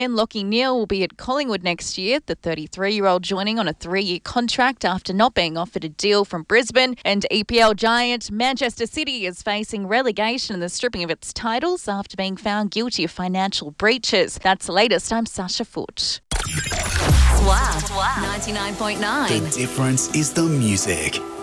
And Lachie Neale will be at Collingwood next year, the 33-year-old joining on a 3-year contract after not being offered a deal from Brisbane. And EPL giant Manchester City is facing relegation and the stripping of its titles after being found guilty of financial breaches. That's the latest. I'm Sasha Foote. Swap 99.9. The difference is the music.